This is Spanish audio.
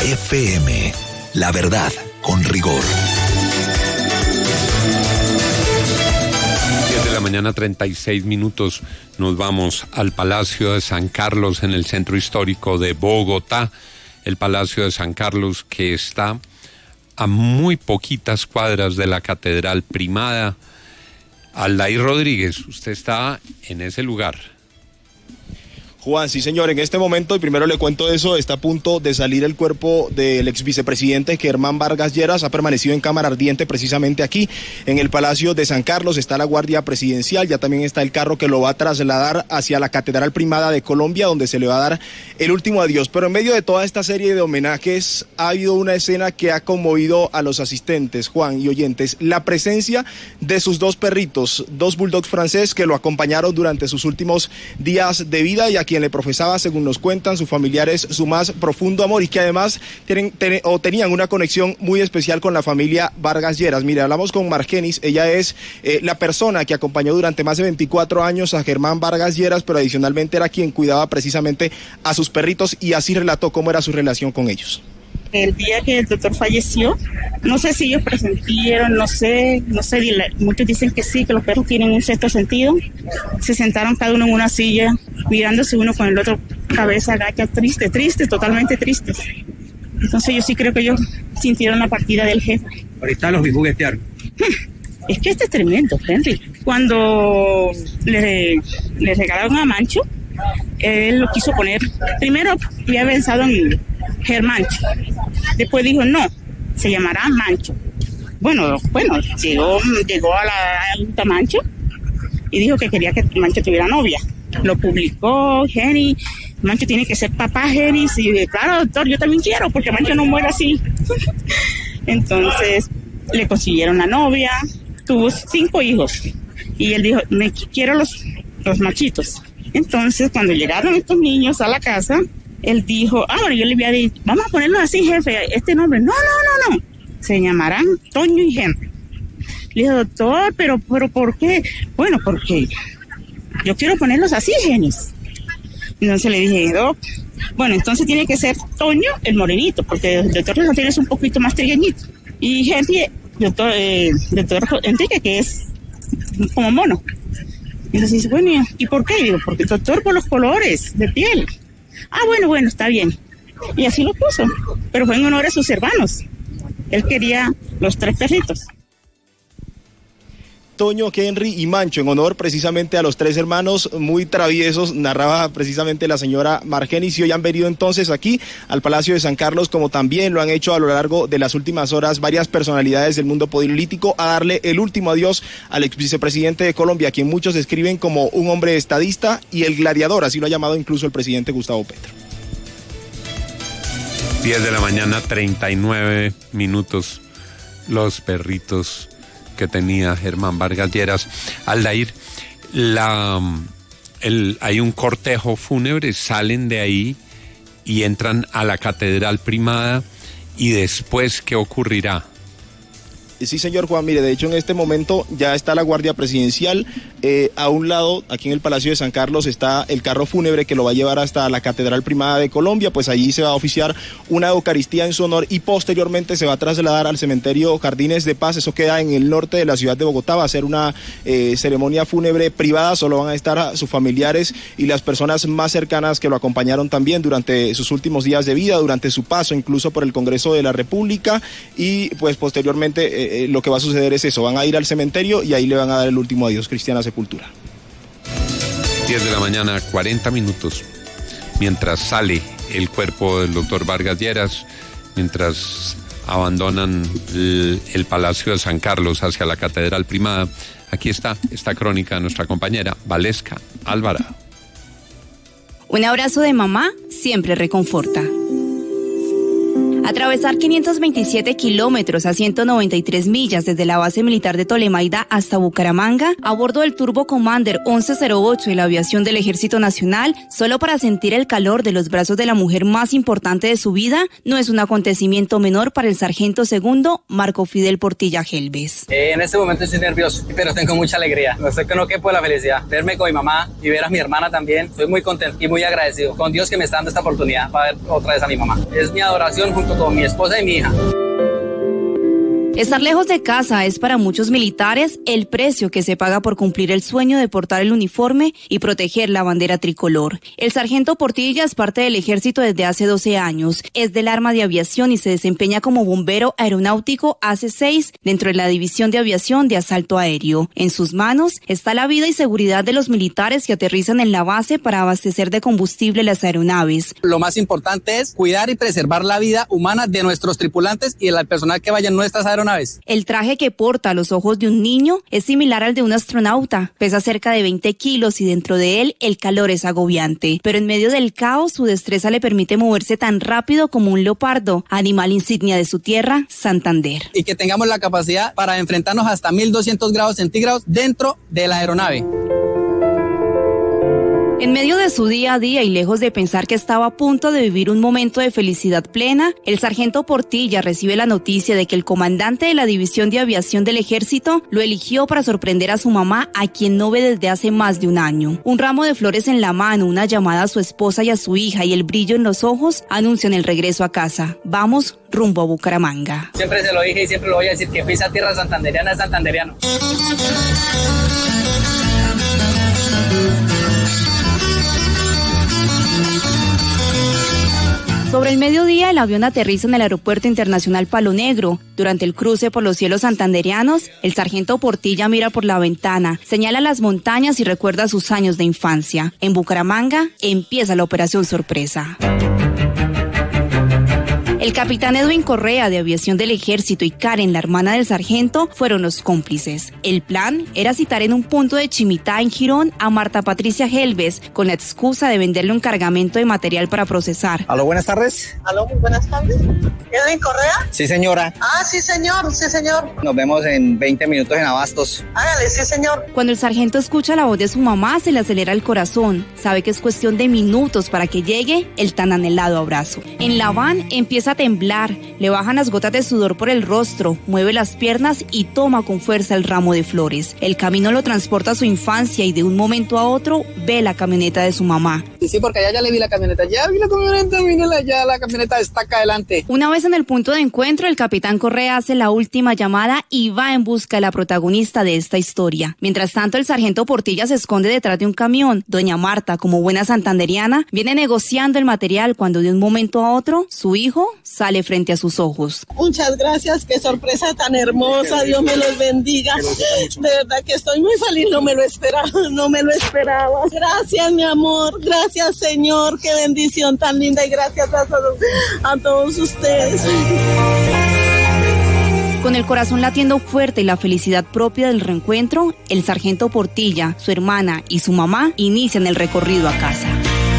FM. La verdad, con rigor. 10 de la mañana, 36 minutos. Nos vamos al Palacio de San Carlos en el centro histórico de Bogotá. El Palacio de San Carlos, que está a muy poquitas cuadras de la Catedral Primada. Aldair Rodríguez, usted está en ese lugar. Juan, sí señor, en este momento, y primero le cuento eso, está a punto de salir el cuerpo del ex vicepresidente Germán Vargas Lleras. Ha permanecido en cámara ardiente precisamente aquí en el Palacio de San Carlos. Está la Guardia Presidencial, ya también está el carro que lo va a trasladar hacia la Catedral Primada de Colombia, donde se le va a dar el último adiós. Pero en medio de toda esta serie de homenajes ha habido una escena que ha conmovido a los asistentes, Juan y oyentes: la presencia de sus dos perritos, dos bulldogs francés que lo acompañaron durante sus últimos días de vida, y a quien le profesaba, según nos cuentan sus familiares, su más profundo amor, y que además tenían una conexión muy especial con la familia Vargas Lleras. Mire, hablamos con Margenis. Ella es la persona que acompañó durante más de 24 años a Germán Vargas Lleras, pero adicionalmente era quien cuidaba precisamente a sus perritos, y así relató cómo era su relación con ellos. El día que el doctor falleció, no sé si ellos presintieron, no sé, muchos dicen que sí, que los perros tienen un sexto sentido. Se sentaron cada uno en una silla, mirándose uno con el otro, cabeza agacha, triste, totalmente tristes. Entonces yo sí creo que ellos sintieron la partida del jefe. Ahorita los vi juguetear. Es que este es tremendo, Henry. Cuando le regalaron a Mancho, él lo quiso poner, primero había pensado en Germancho, después dijo no, se llamará Mancho. Bueno, llegó a la Mancho y dijo que quería que Mancho tuviera novia. Lo publicó Jenny: Mancho tiene que ser papá, Jenny. Y claro, doctor, yo también quiero, porque Mancho no muere así. Entonces le consiguieron la novia, tuvo 5 hijos, y él dijo, me quiero los machitos. Entonces, cuando llegaron estos niños a la casa, él dijo, bueno, yo le voy a decir, vamos a ponerlos así, jefe, este nombre. No, se llamarán Toño y Henry. Le dijo, doctor, pero ¿por qué? Bueno, porque yo quiero ponerlos así, Genis. Entonces le dije, bueno, entonces tiene que ser Toño el morenito, porque el doctor Rosario es un poquito más trigueñito. Y Henry, doctor Enrique, que es como mono. Entonces dice, bueno, ¿y por qué? Digo, porque doctor, por los colores de piel. Bueno, está bien. Y así lo puso, pero fue en honor a sus hermanos. Él quería los 3 perritos. Toño, Henry y Mancho, en honor precisamente a los 3 hermanos muy traviesos, narraba precisamente la señora Margenis. Y hoy han venido entonces aquí al Palacio de San Carlos, como también lo han hecho a lo largo de las últimas horas varias personalidades del mundo político, a darle el último adiós al ex vicepresidente de Colombia, a quien muchos describen como un hombre estadista y el gladiador, así lo ha llamado incluso el presidente Gustavo Petro. 10 de la mañana, 39 minutos. Los perritos que tenía Germán Vargas Lleras. Aldair, hay un cortejo fúnebre, salen de ahí y entran a la Catedral Primada, y después, ¿qué ocurrirá? Sí, señor Juan, mire, de hecho en este momento ya está la Guardia Presidencial. A un lado, aquí en el Palacio de San Carlos, está el carro fúnebre que lo va a llevar hasta la Catedral Primada de Colombia. Pues allí se va a oficiar una Eucaristía en su honor, y posteriormente se va a trasladar al cementerio Jardines de Paz. Eso queda en el norte de la ciudad de Bogotá. Va a ser una ceremonia fúnebre privada. Solo van a estar sus familiares y las personas más cercanas que lo acompañaron también durante sus últimos días de vida, durante su paso incluso por el Congreso de la República. Y pues posteriormente lo que va a suceder es eso: van a ir al cementerio y ahí le van a dar el último adiós. Cristiana Sepultura. 10 de la mañana, 40 minutos. Mientras sale el cuerpo del doctor Vargas Lleras, mientras abandonan el Palacio de San Carlos hacia la Catedral Primada, aquí está esta crónica de nuestra compañera Valesca Alvarado. Un abrazo de mamá siempre reconforta. Atravesar 527 kilómetros a 193 millas desde la base militar de Tolemaida hasta Bucaramanga a bordo del Turbo Commander 1108 de la aviación del Ejército Nacional, solo para sentir el calor de los brazos de la mujer más importante de su vida, no es un acontecimiento menor para el sargento segundo Marco Fidel Portilla Gelbes. En este momento estoy nervioso, pero tengo mucha alegría. No sé que no quepo la felicidad. Verme con mi mamá y ver a mi hermana también. Estoy muy contento y muy agradecido con Dios que me está dando esta oportunidad para ver otra vez a mi mamá. Es mi adoración junto junto con mi esposa y mi hija. Estar lejos de casa es para muchos militares el precio que se paga por cumplir el sueño de portar el uniforme y proteger la bandera tricolor. El sargento Portilla es parte del ejército desde hace 12 años. Es del arma de aviación y se desempeña como bombero aeronáutico AC-6 dentro de la división de aviación de asalto aéreo. En sus manos está la vida y seguridad de los militares que aterrizan en la base para abastecer de combustible las aeronaves. Lo más importante es cuidar y preservar la vida humana de nuestros tripulantes y del personal que vaya en nuestras aeronaves. El traje que porta a los ojos de un niño es similar al de un astronauta. Pesa cerca de 20 kilos y dentro de él el calor es agobiante. Pero en medio del caos, su destreza le permite moverse tan rápido como un leopardo, animal insignia de su tierra, Santander. Y que tengamos la capacidad para enfrentarnos hasta 1200 grados centígrados dentro de la aeronave. En medio de su día a día y lejos de pensar que estaba a punto de vivir un momento de felicidad plena, el sargento Portilla recibe la noticia de que el comandante de la División de Aviación del Ejército lo eligió para sorprender a su mamá, a quien no ve desde hace más de un año. Un ramo de flores en la mano, una llamada a su esposa y a su hija y el brillo en los ojos anuncian el regreso a casa. Vamos rumbo a Bucaramanga. Siempre se lo dije y siempre lo voy a decir, que pisa tierra santanderiana es santanderiano. Sobre el mediodía, el avión aterriza en el Aeropuerto Internacional Palo Negro. Durante el cruce por los cielos santanderianos, el sargento Portilla mira por la ventana, señala las montañas y recuerda sus años de infancia. En Bucaramanga empieza la operación sorpresa. El capitán Edwin Correa, de Aviación del Ejército, y Karen, la hermana del sargento, fueron los cómplices. El plan era citar en un punto de Chimitá, en Girón, a Marta Patricia Helves, con la excusa de venderle un cargamento de material para procesar. Aló, buenas tardes. Aló, muy buenas tardes. ¿Edwin Correa? Sí, señora. Ah, sí, señor, sí, señor. Nos vemos en 20 minutos en Abastos. Hágale, sí, señor. Cuando el sargento escucha la voz de su mamá, se le acelera el corazón. Sabe que es cuestión de minutos para que llegue el tan anhelado abrazo. En la van empieza a temblar, le bajan las gotas de sudor por el rostro, mueve las piernas y toma con fuerza el ramo de flores. El camino lo transporta a su infancia y de un momento a otro ve la camioneta de su mamá. Sí, porque allá ya le vi la camioneta, ya vi la camioneta, mírala, ya la camioneta está acá adelante. Una vez en el punto de encuentro, el capitán Correa hace la última llamada y va en busca de la protagonista de esta historia. Mientras tanto, el sargento Portilla se esconde detrás de un camión. Doña Marta, como buena santanderiana, viene negociando el material cuando de un momento a otro, su hijo sale frente a sus ojos. Muchas gracias, qué sorpresa tan hermosa, Dios me los bendiga. De verdad que estoy muy feliz, no me lo esperaba. Gracias, mi amor, gracias, Señor, qué bendición tan linda y gracias a todos ustedes. Con el corazón latiendo fuerte y la felicidad propia del reencuentro, el sargento Portilla, su hermana y su mamá inician el recorrido a casa.